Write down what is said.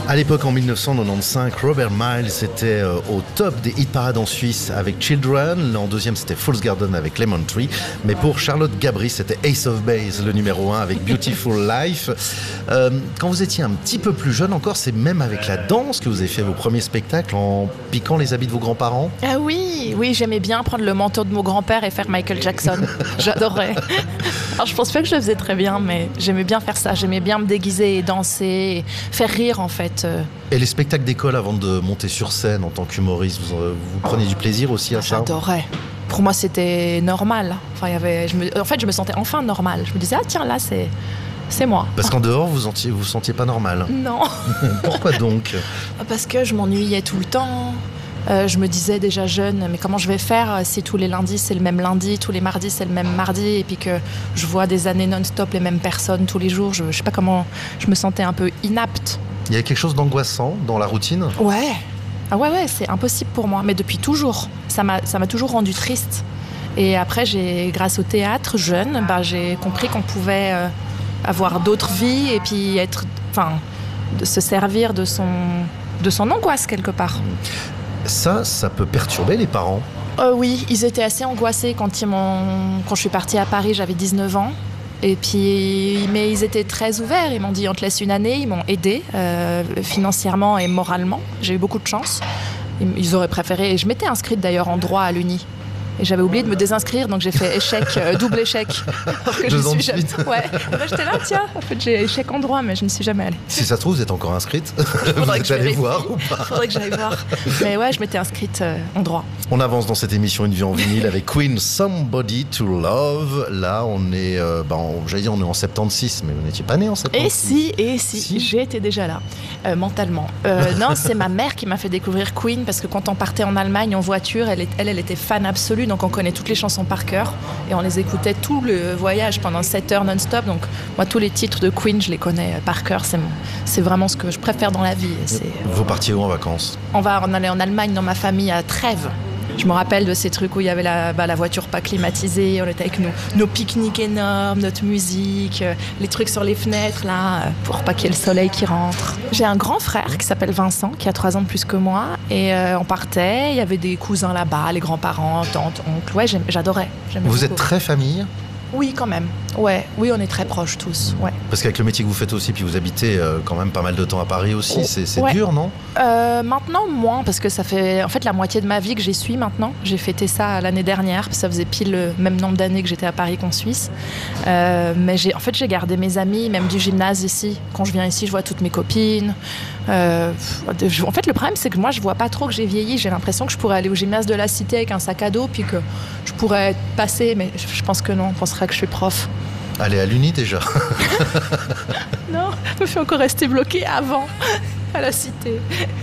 À l'époque, en 1995, Robert Miles était au top des hit parades en Suisse avec Children. En deuxième, c'était Fool's Garden avec Lemon Tree. Mais pour Charlotte Gabri, c'était Ace of Base, le numéro 1 avec Beautiful Life. Quand vous étiez un petit peu plus jeune encore, c'est même avec la danse que vous avez fait vos premiers spectacles en piquant les habits de vos grands-parents. Ah oui, j'aimais bien prendre le manteau de mon grand-père et faire Michael Jackson. J'adorais. Alors je pense pas que je le faisais très bien, mais j'aimais bien faire ça. J'aimais bien me déguiser et danser, et faire rire en fait. Et les spectacles d'école avant de monter sur scène en tant qu'humoriste, vous prenez du plaisir aussi à ça? J'adorais. Pour moi, c'était normal. Enfin, je me sentais enfin normale. Je me disais, ah tiens, là, c'est moi. Parce qu'en dehors, vous sentiez pas normal. Non. Pourquoi donc? Parce que je m'ennuyais tout le temps. Je me disais déjà jeune, mais comment je vais faire si tous les lundis c'est le même lundi, tous les mardis c'est le même mardi, et puis que je vois des années non-stop les mêmes personnes tous les jours. Je sais pas comment, je me sentais un peu inapte. Il y a quelque chose d'angoissant dans la routine? Ouais. Ah ouais, c'est impossible pour moi, mais depuis toujours. Ça m'a toujours rendue triste. Et après, grâce au théâtre, jeune, j'ai compris qu'on pouvait avoir d'autres vies et puis de se servir de son angoisse quelque part. Ça peut perturber les parents? Oui, ils étaient assez angoissés quand je suis partie à Paris, j'avais 19 ans. Et puis, mais ils étaient très ouverts, ils m'ont dit on te laisse une année, ils m'ont aidée financièrement et moralement. J'ai eu beaucoup de chance. Ils auraient préféré, et je m'étais inscrite d'ailleurs en droit à l'Uni. Et j'avais oublié de me désinscrire, donc j'ai fait échec, double échec. Parce que je suis jamais... Ouais. J'étais là, tiens, en fait j'ai échec en droit, mais je ne suis jamais allée. Si ça se trouve, vous êtes encore inscrite. Vous êtes allée voir ou pas? Faudrait que j'aille voir. Mais ouais, je m'étais inscrite en droit. On avance dans cette émission Une vie en vinyle avec Queen, Somebody to Love. Là, on est, j'allais dire, on est en 76, mais vous n'étiez pas né en 76. Et si, j'étais déjà là, mentalement. Non, c'est ma mère qui m'a fait découvrir Queen, parce que quand on partait en Allemagne en voiture, elle était fan absolue. Donc on connaît toutes les chansons par cœur et on les écoutait tout le voyage pendant 7 heures non-stop. Donc moi, tous les titres de Queen, je les connais par cœur. C'est vraiment ce que je préfère dans la vie. Vous partiez où en vacances? On allait en Allemagne dans ma famille à Trèves. Je me rappelle de ces trucs où il y avait la voiture pas climatisée, on était avec nos pique-niques énormes, notre musique, les trucs sur les fenêtres là, pour pas qu'il y ait le soleil qui rentre. J'ai un grand frère qui s'appelle Vincent, qui a 3 ans de plus que moi, et on partait, il y avait des cousins là-bas, les grands-parents, tantes, oncles. Ouais, j'adorais. Vous êtes très famille? Oui, quand même. Ouais, oui, on est très proches tous. Ouais. Parce qu'avec le métier que vous faites aussi, puis vous habitez quand même pas mal de temps à Paris aussi, c'est ouais. Dur, non? Maintenant, moins, parce que ça fait en fait la moitié de ma vie que j'y suis maintenant. J'ai fêté ça l'année dernière, ça faisait pile le même nombre d'années que j'étais à Paris qu'en Suisse. Mais j'ai gardé mes amis, même du gymnase ici. Quand je viens ici, je vois toutes mes copines. En fait, le problème, c'est que moi, je vois pas trop que j'ai vieilli. J'ai l'impression que je pourrais aller au gymnase de la Cité avec un sac à dos, puis que je pourrais passer, mais je pense que non, on pensera que je suis prof. Allez à l'Uni déjà. Non, je me suis encore restée bloquée avant, à la Cité.